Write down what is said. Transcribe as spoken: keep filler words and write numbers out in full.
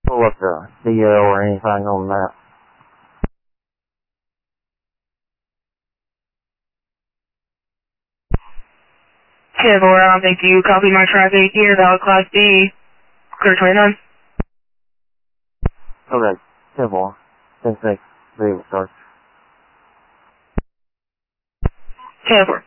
pull up the C L or anything on that. ten four, um, thank you. Copy my traffic here, valid Class B. Clear twenty-nine. Okay, ten four. ten six. Vehicle start. ten four.